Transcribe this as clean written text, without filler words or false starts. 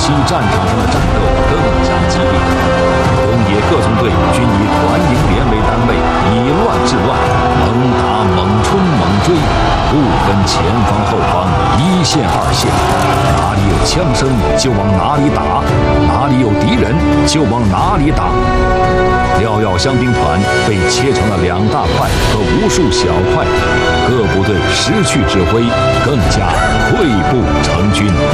西战场上的战斗更加激烈。东野各纵队均以团营连为单位，以乱治乱，猛打猛冲猛追，不分前方后方，一线二线，哪里有枪声就往哪里打，哪里有敌人就往哪里打。廖耀湘兵团被切成了2大块和无数小块，各部队失去指挥，更加溃不成军。